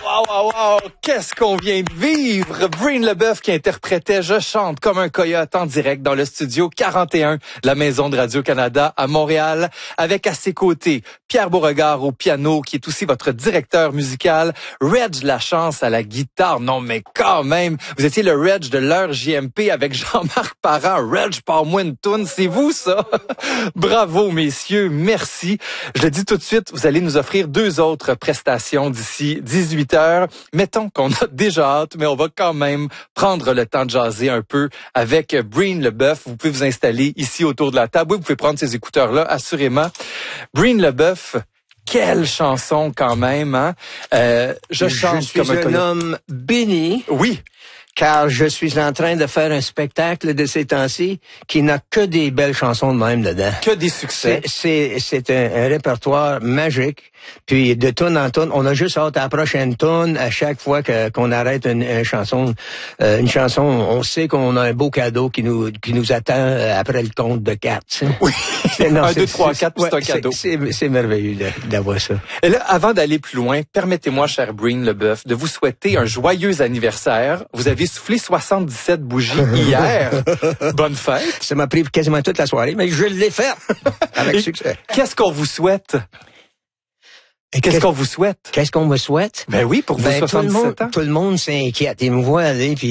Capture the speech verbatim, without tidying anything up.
Wow, wow, wow! Qu'est-ce qu'on vient de vivre? Breen Leboeuf qui interprétait Je chante comme un coyote en direct dans le studio quarante et un de la Maison de Radio-Canada à Montréal, avec à ses côtés Pierre Beauregard au piano, qui est aussi votre directeur musical, Reg Lachance à la guitare. Non, mais quand même, vous étiez le Reg de l'heure J M P avec Jean-Marc Parent. Reg, parle-moi une toune, c'est vous ça? Bravo, messieurs, merci. Je le dis tout de suite, vous allez nous offrir deux autres prestations d'ici dix-huit heures. Mettons qu'on a déjà hâte, mais on va quand même prendre le temps de jaser un peu avec Breen Leboeuf. Vous pouvez vous installer ici autour de la table. Oui, vous pouvez prendre ces écouteurs-là, assurément. Breen Leboeuf, quelle chanson quand même, hein? Euh, je, je chante suis comme un, un homme béni. Oui. Car je suis en train de faire un spectacle de ces temps-ci qui n'a que des belles chansons de même dedans. Que des succès. C'est, c'est, c'est un, un répertoire magique. Puis de tune en tune, on a juste hâte à la prochaine tune. À chaque fois que, qu'on arrête une, une chanson, euh, une chanson, on sait qu'on a un beau cadeau qui nous qui nous attend après le compte de quatre. Oui. Non, un, deux, trois, quatre, c'est un cadeau. C'est, c'est, c'est merveilleux d'avoir ça. Et là, avant d'aller plus loin, permettez-moi, cher Breen Leboeuf, de vous souhaiter un joyeux anniversaire. Vous avez soufflé soixante-dix-sept bougies hier. Bonne fête. Ça m'a pris quasiment toute la soirée, mais je l'ai fait avec Et succès. Qu'est-ce qu'on vous souhaite? Et qu'est-ce, qu'est-ce qu'on vous souhaite? Qu'est-ce qu'on me souhaite? Ben oui, pour ben, vos soixante-dix-sept tout le monde, ans. Tout le monde s'inquiète. Il me voit aller, puis